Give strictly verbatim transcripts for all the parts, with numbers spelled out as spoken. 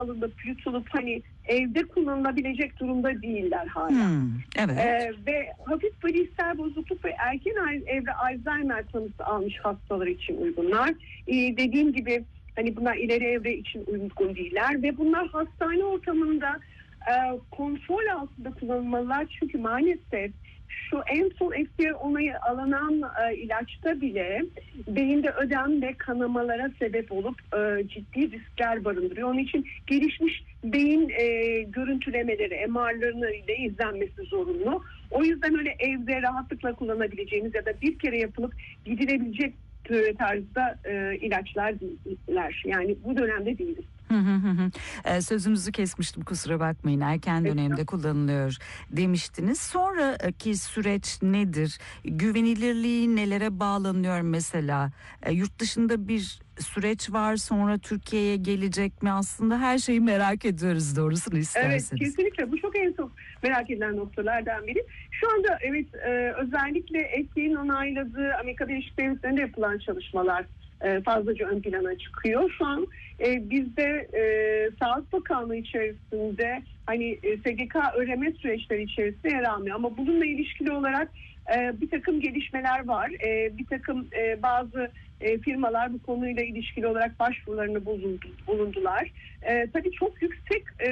alınıp yutulup hani evde kullanılabilecek durumda değiller hala. Hmm, evet. Ee, ve hafif bilişsel bozukluk ve erken evre Alzheimer tanısı almış hastalar için uygunlar. Ee, dediğim gibi hani bunlar ileri evre için uygun değiller ve bunlar hastane ortamında e, kontrol altında kullanılmalılar. Çünkü maalesef şu en son F D A onayı alınan e, ilaçta bile beyinde ödem ve kanamalara sebep olup e, ciddi riskler barındırıyor. Onun için gelişmiş beyin e, görüntülemeleri, M R'larını ile izlenmesi zorunlu. O yüzden öyle evde rahatlıkla kullanabileceğiniz ya da bir kere yapılıp gidilebilecek tarzda e, ilaçlar değiller. Yani bu dönemde değiliz. Hı hı hı. Ee, sözünüzü kesmiştim, kusura bakmayın. Erken dönemde kullanılıyor demiştiniz. Sonraki süreç nedir? Güvenilirliği nelere bağlanıyor mesela? Ee, yurt dışında bir süreç var, sonra Türkiye'ye gelecek mi? Aslında her şeyi merak ediyoruz doğrusunu isterseniz. Evet, kesinlikle. Bu çok en çok merak edilen noktalardan biri. Şu anda evet e, özellikle F D A'nın onayladığı Amerika Birleşik Devletleri'nde yapılan çalışmalar e, fazlaca ön plana çıkıyor. Şu an e, bizde e, Sağlık Bakanlığı içerisinde hani e, S G K öğrenme süreçleri içerisinde yer almıyor. Ama bununla ilişkili olarak e, bir takım gelişmeler var. E, bir takım e, bazı e, firmalar bu konuyla ilişkili olarak başvurularını bulundu, bulundular. E, tabii çok yüksek e,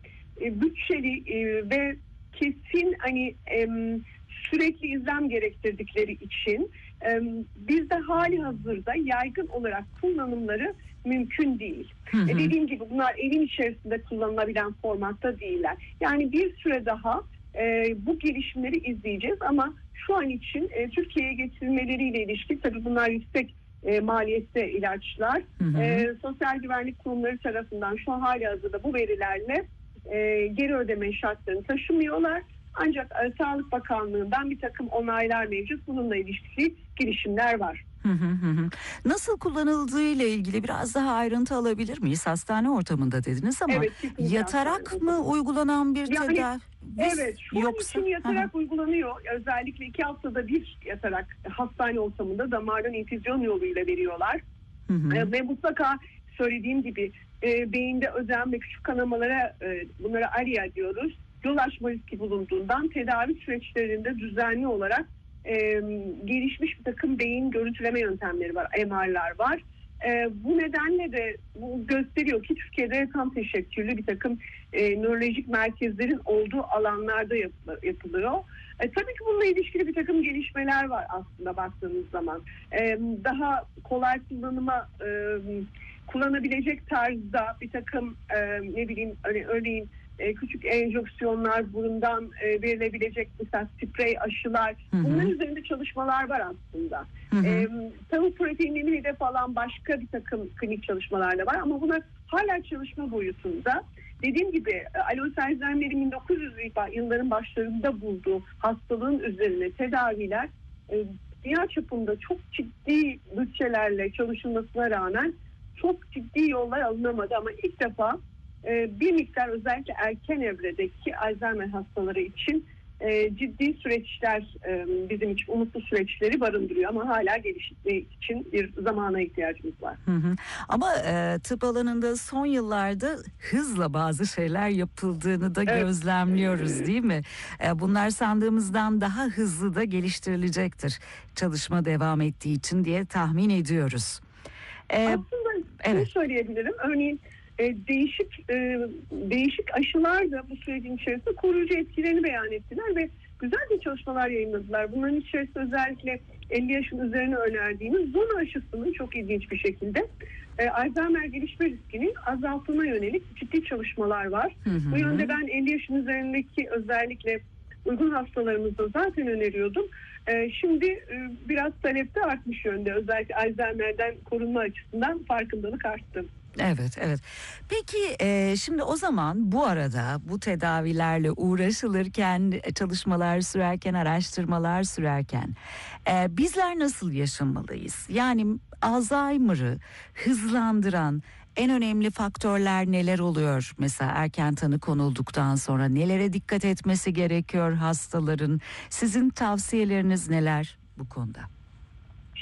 e, bütçeli e, ve kesin hani e, sürekli izlem gerektirdikleri için e, bizde hali hazırda yaygın olarak kullanımları mümkün değil. Hı hı. E, dediğim gibi bunlar evin içerisinde kullanılabilen formatta değiller. Yani bir süre daha e, bu gelişimleri izleyeceğiz ama şu an için e, Türkiye'ye getirilmeleriyle ilişkin tabii bunlar yüksek e, maliyette ilaçlar. Hı hı. E, Sosyal Güvenlik Kurumları tarafından şu an hali hazırda bu verilerle e, geri ödeme şartlarını taşımıyorlar. Ancak e, Sağlık Bakanlığı'ndan bir takım onaylar mevcut. Bununla ilişkili girişimler var. Hı hı hı. Nasıl kullanıldığı ile ilgili biraz daha ayrıntı alabilir miyiz? Hastane ortamında dediniz ama evet, yatarak mı uygulanan bir yani, tedavi? Evet, şu yoksa, an için yatarak hı. uygulanıyor. Özellikle iki haftada bir yatarak hastane ortamında damardan infüzyon yoluyla veriyorlar. Hı hı. E, ve mutlaka söylediğim gibi e, beyinde ödem ve küçük kanamalara e, bunlara ARIA diyoruz. Yol açma riski bulunduğundan tedavi süreçlerinde düzenli olarak e, gelişmiş bir takım beyin görüntüleme yöntemleri var, M R'lar var. E, bu nedenle de bu gösteriyor ki Türkiye'de tam teşekküllü bir takım e, nörolojik merkezlerin olduğu alanlarda yap, yapılıyor. E, tabii ki bununla ilişkili bir takım gelişmeler var aslında baktığımız zaman. E, daha kolay kullanıma e, kullanabilecek tarzda bir takım e, ne bileyim hani örneğin e, küçük enjeksiyonlar, burundan e, verilebilecek mesela sprey aşılar, hı hı. bunların üzerinde çalışmalar var aslında. Hı hı. E, tavuk proteinini de falan başka bir takım klinik çalışmalar da var ama bunlar hala çalışma boyutunda. Dediğim gibi Alois Alzheimer'in bin dokuz yüz yılların başlarında bulduğu hastalığın üzerine tedaviler e, dünya çapında çok ciddi bütçelerle çalışılmasına rağmen çok ciddi yollar alınamadı ama ilk defa bir miktar özellikle erken evredeki Alzheimer hastaları için ciddi süreçler bizim için umutlu süreçleri barındırıyor ama hala gelişmek için bir zamana ihtiyacımız var. Hı hı. Ama e, tıp alanında son yıllarda hızla bazı şeyler yapıldığını da evet. gözlemliyoruz değil mi? E, bunlar sandığımızdan daha hızlı da geliştirilecektir. Çalışma devam ettiği için diye tahmin ediyoruz. E, Aslında evet. şunu söyleyebilirim. Örneğin E, değişik e, değişik aşılar da bu sürecin içerisinde koruyucu etkilerini beyan ettiler ve güzel bir çalışmalar yayınladılar. Bunların içerisinde özellikle elli yaşın üzerine önerdiğimiz Zona aşısının çok ilginç bir şekilde e, Alzheimer gelişme riskinin azaltına yönelik ciddi çalışmalar var. Hı hı. Bu yönde ben elli yaşın üzerindeki özellikle uygun hastalarımızda zaten öneriyordum. E, şimdi e, biraz talepte artmış yönde, özellikle Alzheimer'den korunma açısından farkındalık arttı. Evet, evet. Peki e, şimdi o zaman bu arada bu tedavilerle uğraşılırken, çalışmalar sürerken, araştırmalar sürerken e, bizler nasıl yaşamalıyız? Yani Alzheimer'ı hızlandıran en önemli faktörler neler oluyor? Mesela erken tanı konulduktan sonra nelere dikkat etmesi gerekiyor hastaların? Sizin tavsiyeleriniz neler bu konuda?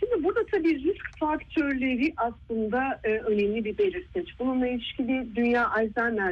Şimdi burada tabii risk faktörleri aslında e, önemli bir belirteç. Bununla ilişkili Dünya Alzheimer